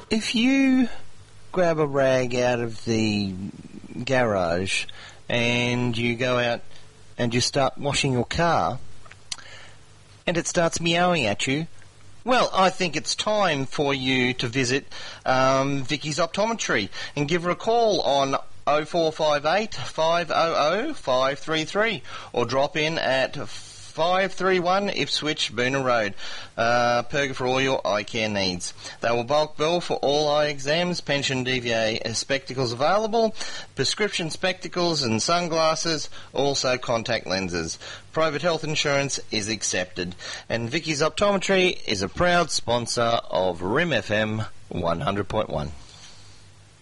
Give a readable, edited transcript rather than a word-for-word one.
If you grab a rag out of the garage and you go out and you start washing your car and it starts meowing at you, well, I think it's time for you to visit Vicky's Optometry and give her a call on 0458 500 533 or drop in at 531 Ipswich Boonah Road, Perga, for all your eye care needs. They will bulk bill for all eye exams, pension DVA spectacles available, prescription spectacles and sunglasses, also contact lenses. Private health insurance is accepted. And Vicky's Optometry is a proud sponsor of RIM FM 100.1.